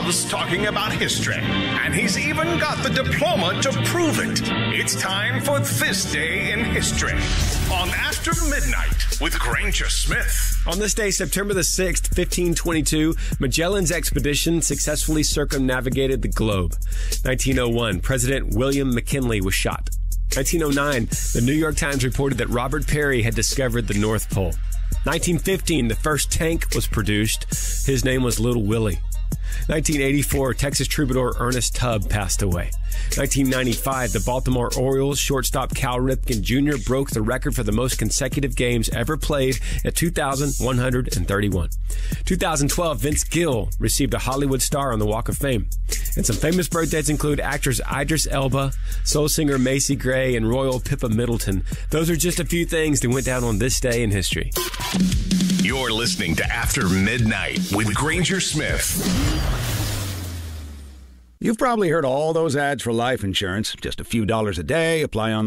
loves talking about history, and he's even got the diploma to prove it. It's time for This Day in History on After Midnight with Granger Smith. On this day, September the 6th, 1522, Magellan's expedition successfully circumnavigated the globe. 1901, President William McKinley was shot. 1909, the New York Times reported that Robert Peary had discovered the North Pole. 1915, the first tank was produced. His name was Little Willie. 1984, Texas troubadour Ernest Tubb passed away. 1995, the Baltimore Orioles shortstop Cal Ripken Jr. broke the record for the most consecutive games ever played at 2,131. 2012, Vince Gill received a Hollywood star on the Walk of Fame. And some famous birthdays include actors Idris Elba, soul singer Macy Gray, and Royal Pippa Middleton. Those are just a few things that went down on this day in history. You're listening to After Midnight with Granger Smith. You've probably heard all those ads for life insurance. Just a few dollars a day, apply on